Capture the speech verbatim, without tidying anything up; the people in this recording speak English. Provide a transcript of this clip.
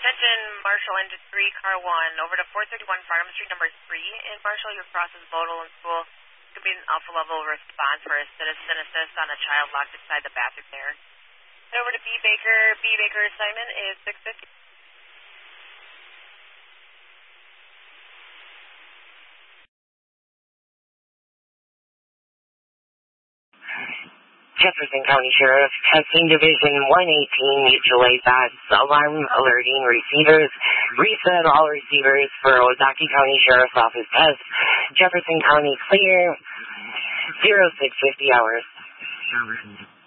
Attention, Marshall Engine three, Car one, over to four thirty-one Farnham Street, number three. In Marshall, your cross is Bodle and School. Could be an alpha level response for a citizen assist on a child locked inside the bathroom there. And over to B. Baker. B. Baker assignment is six fifty. Jefferson County Sheriff, Testing Division one eighteen, mutual aid dots, alarm alerting receivers, reset all receivers for Ozaukee County Sheriff's Office test. Jefferson County clear, zero six fifty hours.